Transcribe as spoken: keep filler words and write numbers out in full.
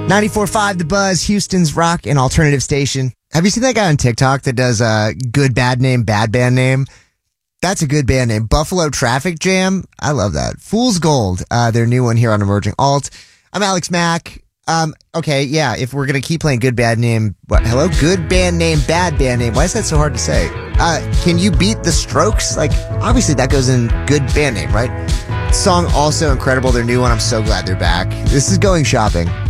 ninety-four point five The Buzz, Houston's rock and alternative station. Have you seen that guy on TikTok that does a good bad name, bad band name? That's a good band name. Buffalo Traffic Jam. I love that. Fool's Gold, uh, their new one here on Emerging Alt. I'm Alex Mack. Um, okay, yeah, if we're going to keep playing good bad name, what, hello? Good band name, bad band name. Why is that so hard to say? Uh, can you beat the Strokes? Like, obviously that goes in good band name, right? Song also incredible. Their new one. I'm so glad they're back. This is Going Shopping.